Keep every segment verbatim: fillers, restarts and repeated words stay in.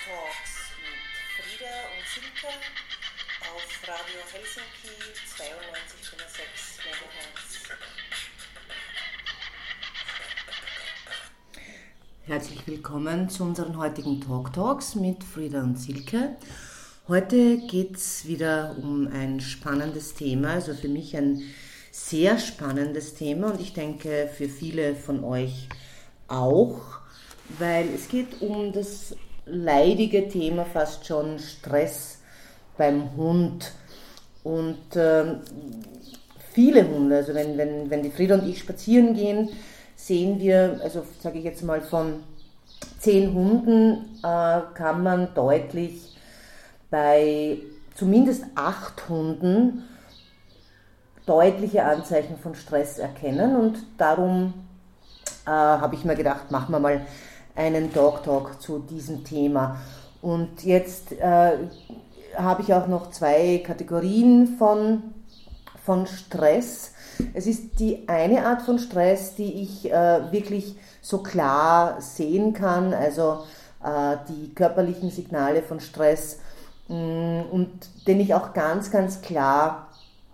Talks mit Frieda und Silke auf Radio Helsinki zweiundneunzig Komma sechs Megahertz. Herzlich willkommen zu unseren heutigen Talk Talks mit Frieda und Silke. Heute geht es wieder um ein spannendes Thema, also für mich ein sehr spannendes Thema und ich denke für viele von euch auch, weil es geht um das leidige Thema fast schon Stress beim Hund. Und äh, viele Hunde, also wenn, wenn, wenn die Frieda und ich spazieren gehen, sehen wir, also sage ich jetzt mal von zehn Hunden, äh, kann man deutlich bei zumindest acht Hunden deutliche Anzeichen von Stress erkennen und darum äh, habe ich mir gedacht, machen wir mal einen Dog Talk zu diesem Thema. Und jetzt äh, habe ich auch noch zwei Kategorien von, von Stress. Es ist die eine Art von Stress, die ich äh, wirklich so klar sehen kann, also äh, die körperlichen Signale von Stress mh, und den ich auch ganz, ganz klar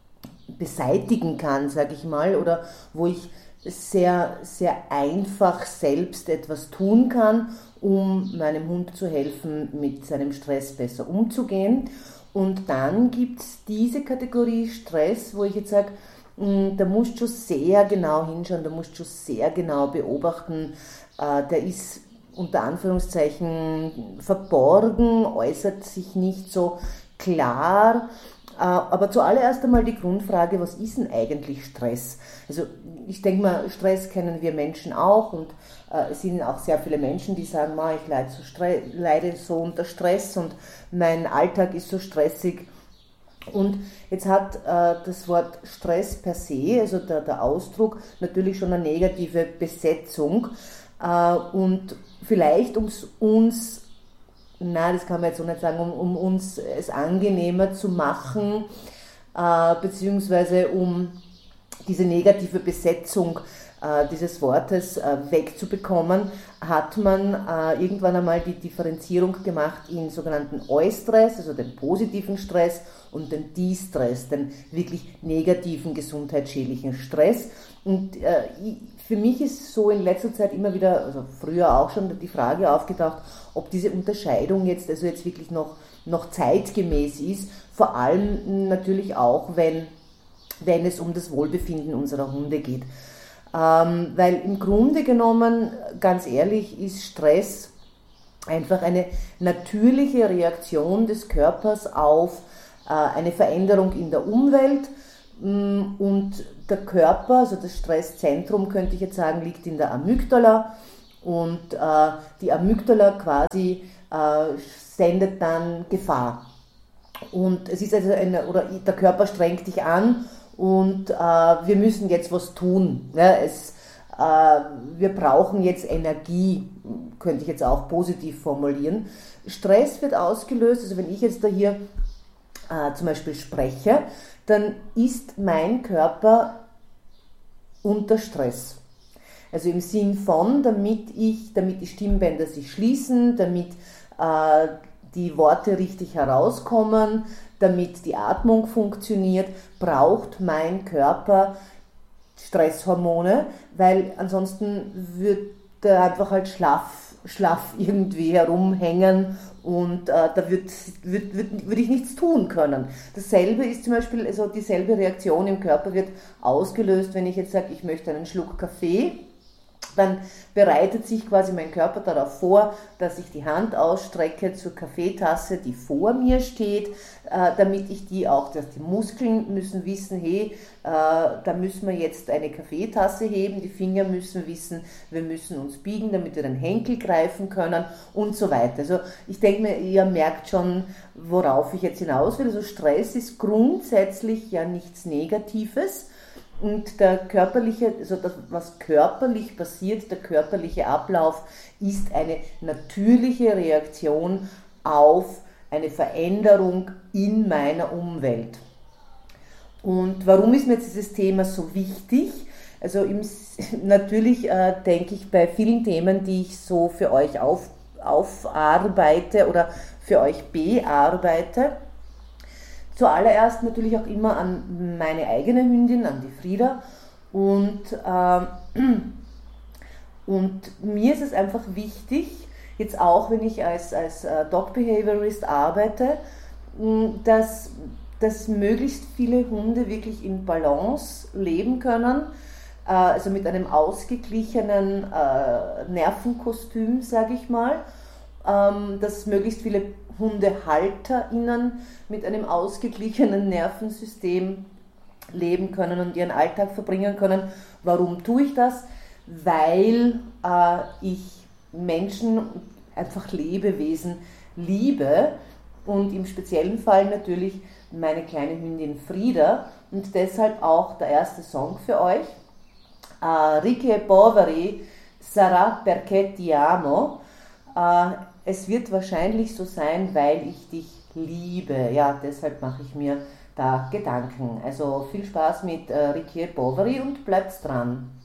beseitigen kann, sage ich mal, oder wo ich sehr, sehr einfach selbst etwas tun kann, um meinem Hund zu helfen, mit seinem Stress besser umzugehen. Und dann gibt es diese Kategorie Stress, wo ich jetzt sage, da musst du sehr genau hinschauen, da musst du sehr genau beobachten, der ist unter Anführungszeichen verborgen, äußert sich nicht so klar. Aber zuallererst einmal die Grundfrage, was ist denn eigentlich Stress? Also ich denke mal, Stress kennen wir Menschen auch und äh, es sind auch sehr viele Menschen, die sagen, ich leide so, Stre- leide so unter Stress und mein Alltag ist so stressig. Und jetzt hat äh, das Wort Stress per se, also der, der Ausdruck, natürlich schon eine negative Besetzung. Äh, und vielleicht um es uns Na, das kann man jetzt so nicht sagen, um, um uns es angenehmer zu machen, äh, beziehungsweise um diese negative Besetzung äh, dieses Wortes äh, wegzubekommen, hat man äh, irgendwann einmal die Differenzierung gemacht in sogenannten Eustress, also den positiven Stress, und den De-Stress, den wirklich negativen, gesundheitsschädlichen Stress. Und äh, für mich ist so in letzter Zeit immer wieder, also früher auch schon, die Frage aufgetaucht, ob diese Unterscheidung jetzt also jetzt wirklich noch, noch zeitgemäß ist, vor allem natürlich auch, wenn, wenn es um das Wohlbefinden unserer Hunde geht. Ähm, weil im Grunde genommen, ganz ehrlich, ist Stress einfach eine natürliche Reaktion des Körpers auf äh, eine Veränderung in der Umwelt. Und der Körper, also das Stresszentrum, könnte ich jetzt sagen, liegt in der Amygdala und äh, die Amygdala quasi äh, sendet dann Gefahr. Und es ist also eine, oder der Körper strengt dich an und äh, wir müssen jetzt was tun. Ja, es, äh, wir brauchen jetzt Energie, könnte ich jetzt auch positiv formulieren. Stress wird ausgelöst, also wenn ich jetzt da hier äh, zum Beispiel spreche, dann ist mein Körper unter Stress. Also im Sinn von, damit ich, damit die Stimmbänder sich schließen, damit äh, die Worte richtig herauskommen, damit die Atmung funktioniert, braucht mein Körper Stresshormone, weil ansonsten wird er einfach halt schlaff, schlaff irgendwie herumhängen und äh, da würde würd, würd, würd ich nichts tun können. Dasselbe ist zum Beispiel, also dieselbe Reaktion im Körper wird ausgelöst, wenn ich jetzt sage, ich möchte einen Schluck Kaffee, dann bereitet sich quasi mein Körper darauf vor, dass ich die Hand ausstrecke zur Kaffeetasse, die vor mir steht, äh, damit ich die auch, dass die Muskeln müssen wissen, hey, äh, da müssen wir jetzt eine Kaffeetasse heben, die Finger müssen wissen, wir müssen uns biegen, damit wir den Henkel greifen können und so weiter. Also ich denke mir, ihr merkt schon, worauf ich jetzt hinaus will. Also Stress ist grundsätzlich ja nichts Negatives. Und der körperliche, also das, was körperlich passiert, der körperliche Ablauf, ist eine natürliche Reaktion auf eine Veränderung in meiner Umwelt. Und warum ist mir jetzt dieses Thema so wichtig? Also im, natürlich äh, denke ich bei vielen Themen, die ich so für euch auf, aufarbeite oder für euch bearbeite. Zuallererst natürlich auch immer an meine eigene Hündin, an die Frieda. Und, äh, und mir ist es einfach wichtig, jetzt auch wenn ich als, als Dog Behaviorist arbeite, dass, dass möglichst viele Hunde wirklich in Balance leben können, äh, also mit einem ausgeglichenen äh, Nervenkostüm, sage ich mal, ähm, dass möglichst viele HundehalterInnen mit einem ausgeglichenen Nervensystem leben können und ihren Alltag verbringen können. Warum tue ich das? Weil äh, ich Menschen, einfach Lebewesen liebe und im speziellen Fall natürlich meine kleine Hündin Frieda und deshalb auch der erste Song für euch. Uh, Ricchi e poveri sarà perché ti amo. Uh, es wird wahrscheinlich so sein, weil ich dich liebe. Ja, deshalb mache ich mir da Gedanken. Also viel Spaß mit uh, Ricchi e poveri und bleibt dran.